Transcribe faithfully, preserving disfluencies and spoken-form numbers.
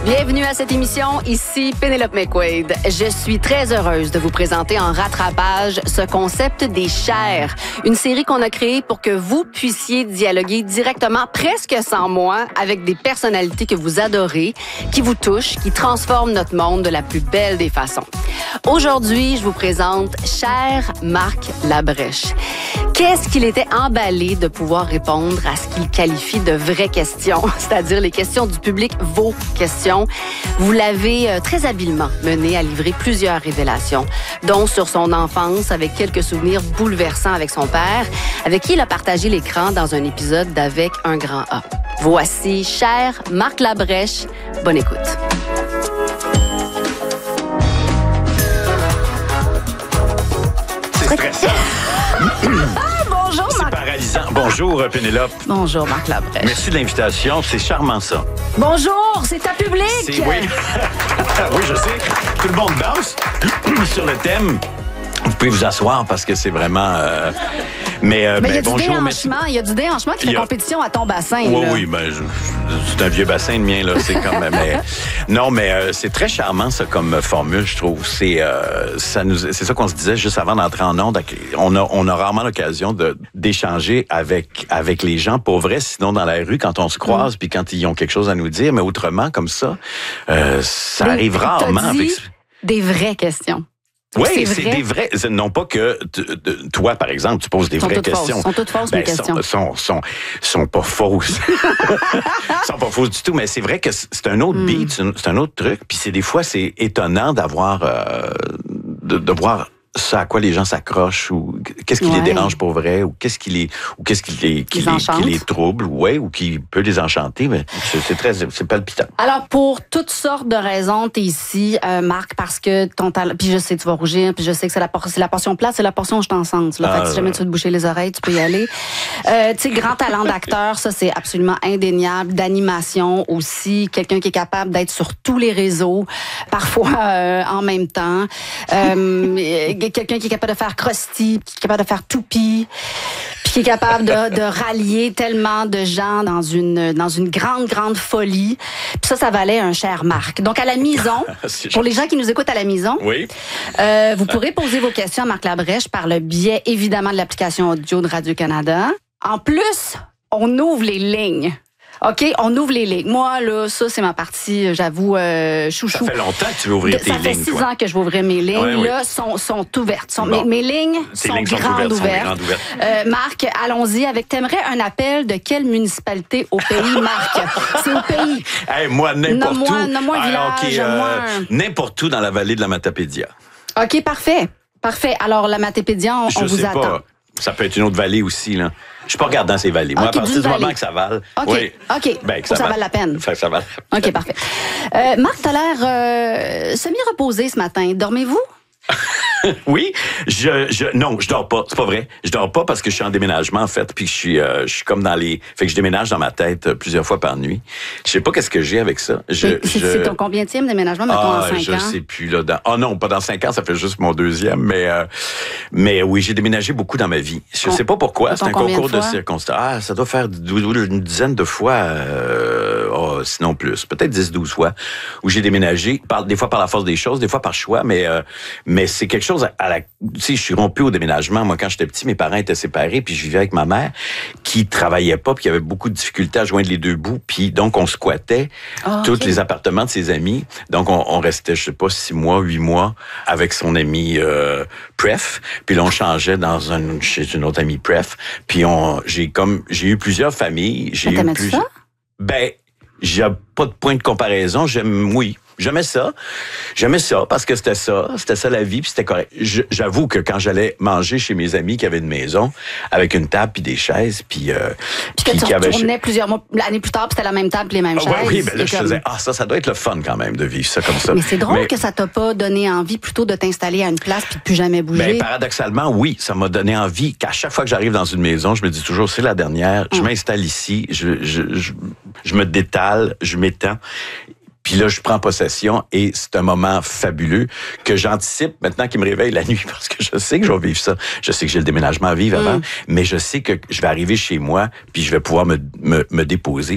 Bienvenue à cette émission, ici Pénélope McQuaid. Je suis très heureuse de vous présenter en rattrapage ce concept des chairs. Une série qu'on a créée pour que vous puissiez dialoguer directement, presque sans moi, avec des personnalités que vous adorez, qui vous touchent, qui transforment notre monde de la plus belle des façons. Aujourd'hui, je vous présente cher Marc Labrèche. Qu'est-ce qu'il était emballé de pouvoir répondre à ce qu'il qualifie de vraies questions, c'est-à-dire les questions du public, vos questions. Vous l'avez euh, très habilement mené à livrer plusieurs révélations, dont sur son enfance avec quelques souvenirs bouleversants avec son père, avec qui il a partagé l'écran dans un épisode d'Avec un grand A. Voici cher Marc Labrèche. Bonne écoute. C'est stressant. Bonjour, C'est Marc. paralysant. Bonjour, Pénélope. Bonjour, Marc Labrèche. Merci de l'invitation. C'est charmant, ça. Bonjour, c'est ta public. C'est, oui. Oui, je sais. Tout le monde danse sur le thème. Vous pouvez vous asseoir parce que c'est vraiment... Euh... Mais, euh, Mais il y a ben, du bonjour, merci. déhanchement, il y a du déhanchement qui fait Il y a- compétition à ton bassin. Oui, là. oui, ben, je- je- c'est un vieux bassin de mien, là. C'est comme, mais, non, mais euh, c'est très charmant, ça, comme formule, je trouve. C'est, euh, ça nous, c'est ça qu'on se disait juste avant d'entrer en onde. On a, on a rarement l'occasion de, d'échanger avec, avec les gens, pour vrai, sinon dans la rue, quand on se croise, puis quand ils ont quelque chose à nous dire, mais autrement, comme ça, euh, ça Mais arrive t'as rarement. dit avec- des vraies questions. Oui, c'est c'est vrai. des vrais. Non pas que t- t- toi, par exemple, tu poses des Sont vraies toutes questions. fausses. Sont toutes fausses, mes Ben, questions. Sont, sont, sont, sont pas fausses. sont pas fausses du tout. Mais c'est vrai que c'est un autre Hmm. beat, c'est un- c'est un autre truc. Puis c'est des fois, c'est étonnant d'avoir, euh, de, de voir ça à quoi les gens s'accrochent, ou qu'est-ce qui Ouais. les dérange pour vrai, ou qu'est-ce qui les, ou qu'est-ce qui les, qui Les les, enchante. qui les trouble, ouais, ou qui peut les enchanter. Mais c'est c'est très, c'est palpitant. Alors, pour toutes sortes de raisons, t'es ici, euh, Marc, parce que ton talent... Puis je sais, tu vas rougir, puis je sais que c'est la, por- c'est la portion plate, c'est la portion où je t'en sens. Là. Fait que si Ah, jamais tu veux te boucher les oreilles, tu peux y aller. Euh, tu sais, grand talent d'acteur, ça, c'est absolument indéniable. D'animation aussi. Quelqu'un qui est capable d'être sur tous les réseaux, parfois euh, en même temps. Euh, quelqu'un qui est capable de faire Krusty, qui est capable de faire Toupie, puis qui est capable de, de rallier tellement de gens dans une dans une grande, grande folie. Puis ça, ça valait un cher Marc. Donc, à la maison, C'est pour les gens qui nous écoutent à la maison, Oui. euh, vous pourrez poser vos questions à Marc Labrèche par le biais, évidemment, de l'application audio de Radio-Canada. En plus, on ouvre les lignes. OK? On ouvre les lignes. Moi, là, ça, c'est ma partie, j'avoue, euh, chouchou. Ça fait longtemps que tu veux ouvrir De- tes ça fait lignes, six toi. ans que je vais ouvrir mes lignes. Ouais, oui. Là, sont, sont ouvertes. Sont, Bon. mes, mes lignes Tes sont lignes sont grandes ouvertes, sont ouvertes. grandes ouvertes. Euh, Marc, allons-y avec. T'aimerais un appel de quelle municipalité au pays, Marc? C'est au pays. Hey, moi, n'importe Nomme-moi- où. nomme-moi un Ah, ok, village, nomme-moi un- N'importe où dans la vallée de la Matapédia. OK, parfait. Parfait. Alors, la Matépédia, on, Je on vous sais attend. pas. Ça peut être une autre vallée aussi, là. Je suis pas regardant ces vallées. Moi, Ok, à partir d'une du moment vallée. que ça vale. OK, Oui. OK. Ben, que Faut que ça val- vale la peine. Fait que ça vale. OK, parfait. Euh, Marc, t'as l'air euh, semi-reposé ce matin. Dormez-vous? Oui, je, je, non, je dors pas. C'est pas vrai. Je dors pas parce que je suis en déménagement, en fait, puis je suis, euh, je suis comme dans les, fait que je déménage dans ma tête euh, plusieurs fois par nuit. Je sais pas qu'est-ce que j'ai avec ça. Je, C'est c'est- je... c'est ton combienième déménagement, mettons, Ah, en cinq je ans? sais plus là. Dans... Oh non, pas dans cinq ans, ça fait juste mon deuxième, mais euh, mais oui, j'ai déménagé beaucoup dans ma vie. Je Com- sais pas pourquoi. C'est un combien de concours de, fois? circonstances. Ah, ça doit faire une dizaine de fois, euh, oh, sinon plus, peut-être dix, douze fois, où j'ai déménagé. Par, des fois par la force des choses, des fois par choix, mais euh, mais c'est quelque chose à, à la. Tu sais, je suis rompu au déménagement. Moi, quand j'étais petit, mes parents étaient séparés, puis je vivais avec ma mère, qui travaillait pas, puis qui avait beaucoup de difficultés à joindre les deux bouts, puis donc on squattait Ah, tous ok. les appartements de ses amis. Donc, on, on restait, je sais pas, six mois, huit mois avec son ami euh, Pref. Puis là, on changeait dans un chez une autre amie Pref. Puis on, j'ai comme, j'ai eu plusieurs familles. J'ai Mais eu t'aimais plusieurs. ça? Ben, j'ai pas de point de comparaison. J'aime, oui. J'aimais ça. J'aimais ça parce que c'était ça. C'était ça la vie, puis c'était correct. Je- J'avoue que quand j'allais manger chez mes amis qui avaient une maison, avec une table puis des chaises, puis... Euh, Puis que qui- tu qui avaient- retournais plusieurs mois, l'année plus tard, puis c'était la même table, puis les mêmes Ah, chaises. ouais, oui, ben là, Et je comme- faisais, ah, ça, ça doit être le fun quand même de vivre ça comme ça. Mais c'est drôle Mais- que ça t'a pas donné envie plutôt de t'installer à une place puis de plus jamais bouger. Ben, paradoxalement, oui, ça m'a donné envie qu'à chaque fois que j'arrive dans une maison, je me dis toujours, c'est la dernière, je Hum. m'installe ici, je, je, je, je me détale, je m'étends. Puis là, je prends possession et c'est un moment fabuleux que j'anticipe maintenant qu'il me réveille la nuit parce que je sais que je vais vivre ça. Je sais que j'ai le déménagement à vivre avant, mais je sais que je vais arriver chez moi puis je vais pouvoir me, me, me déposer.